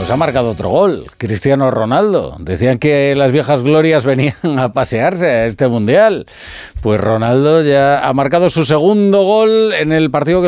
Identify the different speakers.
Speaker 1: Pues ha marcado otro gol, Cristiano Ronaldo. Decían que las viejas glorias venían a pasearse a este Mundial. Pues Ronaldo ya ha marcado su segundo gol en el partido que